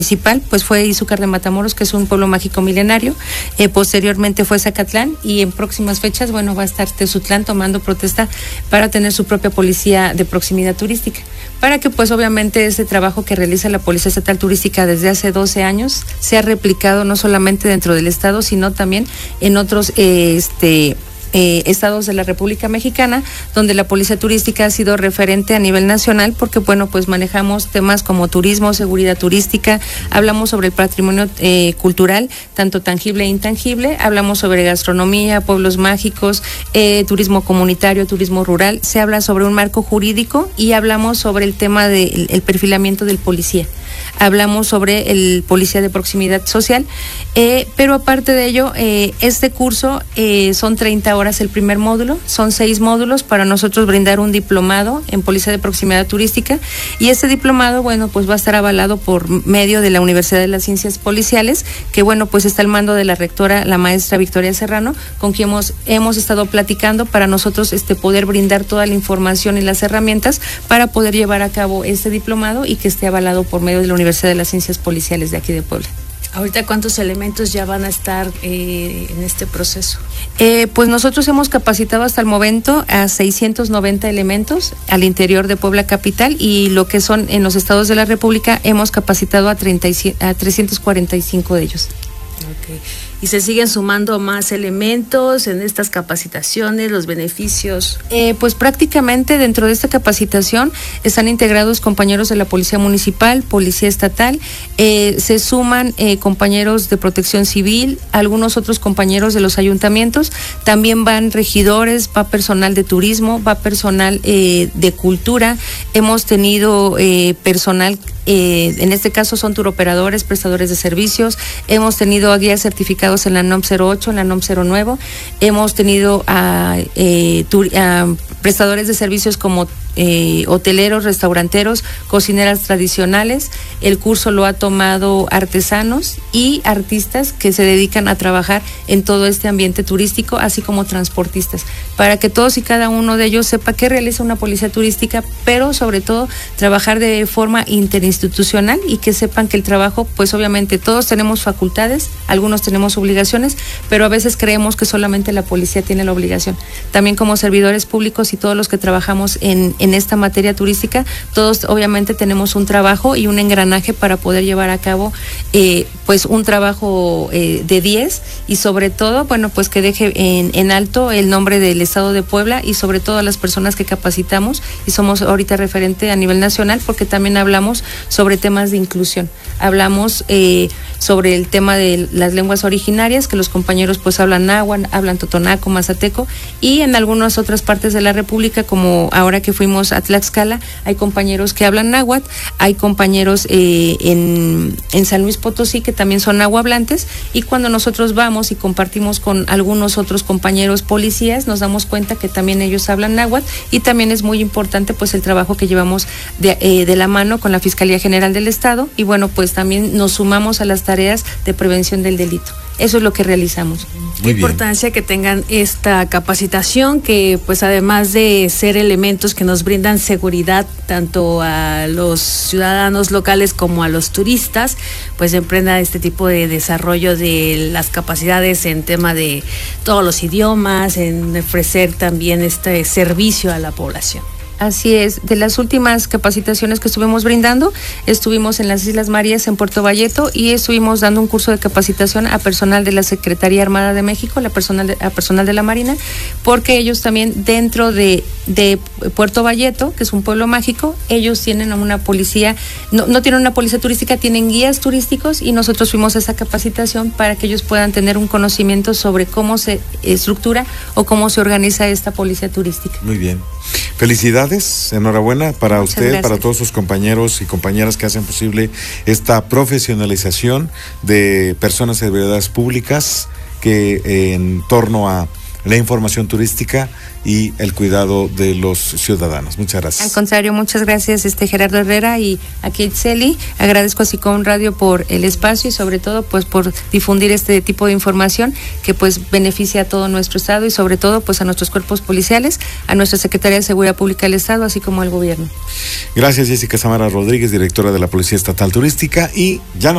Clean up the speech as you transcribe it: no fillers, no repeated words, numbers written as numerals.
municipal, pues fue Izúcar de Matamoros, que es un pueblo mágico milenario. Posteriormente fue Zacatlán, y en próximas fechas, bueno, va a estar Tezutlán tomando protesta para tener su propia policía de proximidad turística, para que pues obviamente ese trabajo que realiza la Policía Estatal Turística desde hace 12 años sea replicado no solamente dentro del estado, sino también en otros estados de la República Mexicana, donde la policía turística ha sido referente a nivel nacional, porque bueno, pues manejamos temas como turismo, seguridad turística, hablamos sobre el patrimonio cultural, tanto tangible e intangible, hablamos sobre gastronomía, pueblos mágicos, turismo comunitario, turismo rural, se habla sobre un marco jurídico y hablamos sobre el tema del perfilamiento del policía. Hablamos sobre el policía de proximidad social, pero aparte de ello, este curso son 30 horas el primer módulo, son 6 módulos para nosotros brindar un diplomado en policía de proximidad turística, y este diplomado, bueno, pues va a estar avalado por medio de la Universidad de las Ciencias Policiales, que bueno, pues está al mando de la rectora, la maestra Victoria Serrano, con quien hemos estado platicando para nosotros poder brindar toda la información y las herramientas para poder llevar a cabo este diplomado y que esté avalado por medio de la Universidad de las Ciencias Policiales de aquí de Puebla. ¿Ahorita cuántos elementos ya van a estar en este proceso? Pues nosotros hemos capacitado hasta el momento a 690 elementos al interior de Puebla capital, y lo que son en los estados de la República hemos capacitado a 345 de ellos. Okay. ¿Y se siguen sumando más elementos en estas capacitaciones, los beneficios? Pues prácticamente dentro de esta capacitación están integrados compañeros de la Policía Municipal, Policía Estatal, se suman compañeros de Protección Civil, algunos otros compañeros de los ayuntamientos, también van regidores, va personal de turismo, va personal de cultura, hemos tenido personal, en este caso son turoperadores, prestadores de servicios, hemos tenido a guías certificados en la NOM 08, en la NOM 09, hemos tenido a prestadores de servicios como hoteleros, restauranteros, cocineras tradicionales. El curso lo ha tomado artesanos y artistas que se dedican a trabajar en todo este ambiente turístico, así como transportistas, para que todos y cada uno de ellos sepa qué realiza una policía turística, pero sobre todo trabajar de forma interinstitucional, y que sepan que el trabajo, pues obviamente todos tenemos facultades, algunos tenemos obligaciones, pero a veces creemos que solamente la policía tiene la obligación. También como servidores públicos y todos los que trabajamos en esta materia turística, todos obviamente tenemos un trabajo y un engranaje para poder llevar a cabo pues un trabajo de 10, y sobre todo, bueno, pues que deje en alto el nombre del Estado de Puebla, y sobre todo a las personas que capacitamos, y somos ahorita referente a nivel nacional, porque también hablamos sobre temas de inclusión, hablamos sobre el tema de las lenguas originarias, que los compañeros pues hablan náhuatl, hablan totonaco, mazateco, y en algunas otras partes de la República, como ahora que fuimos a Tlaxcala, hay compañeros que hablan náhuatl, hay compañeros en San Luis Potosí que también son náhuatlantes, y cuando nosotros vamos y compartimos con algunos otros compañeros policías, nos damos cuenta que también ellos hablan náhuatl, y también es muy importante pues el trabajo que llevamos de la mano con la Fiscalía General del Estado, y bueno, pues también nos sumamos a las tareas de prevención del delito. Eso es lo que realizamos. Qué importancia que tengan esta capacitación, que pues además de ser elementos que nos brindan seguridad tanto a los ciudadanos locales como a los turistas, pues emprenda este tipo de desarrollo de las capacidades en tema de todos los idiomas, en ofrecer también este servicio a la población. Así es, de las últimas capacitaciones que estuvimos brindando, estuvimos en las Islas Marías, en Puerto Valleto, y estuvimos dando un curso de capacitación a personal de la Secretaría Armada de México, a personal de la Marina, porque ellos también dentro de Puerto Valleto, que es un pueblo mágico, ellos tienen una policía, no tienen una policía turística, tienen guías turísticos, y nosotros fuimos a esa capacitación para que ellos puedan tener un conocimiento sobre cómo se estructura o cómo se organiza esta policía turística. Muy bien. Felicidades, enhorabuena para Muchas usted, gracias. para todos sus compañeros y compañeras que hacen posible esta profesionalización de personas de servidores públicas que en torno a la información turística y el cuidado de los ciudadanos. Muchas gracias. Al contrario, muchas gracias Gerardo Herrera y a Kate Celi. Agradezco a SICOM Radio por el espacio y sobre todo pues por difundir este tipo de información que pues beneficia a todo nuestro estado y sobre todo pues a nuestros cuerpos policiales, a nuestra Secretaría de Seguridad Pública del Estado, así como al gobierno. Gracias, Jessica Samara Rodríguez, directora de la Policía Estatal Turística, y ya no